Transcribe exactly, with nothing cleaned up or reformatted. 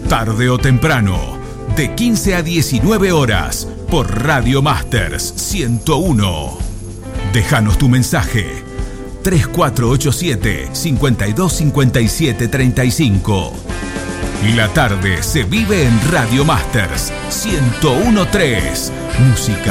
Tarde o temprano, de quince a diecinueve horas, por Radio Masters ciento uno. Déjanos tu mensaje. tres cuatro ocho siete, cinco dos cinco siete tres cinco. La tarde se vive en Radio Masters ciento uno punto tres. Música